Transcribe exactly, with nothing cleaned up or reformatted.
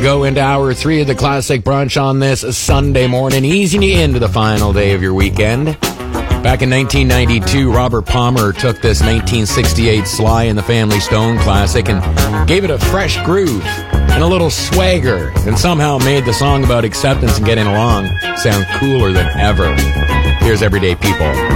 go into hour three of the Classic Brunch on this Sunday morning, easing you into the final day of your weekend. Back in nineteen ninety-two, Robert Palmer took this nineteen sixty-eight Sly and the Family Stone classic and gave it a fresh groove and a little swagger, and somehow made the song about acceptance and getting along sound cooler than ever. Here's Everyday People.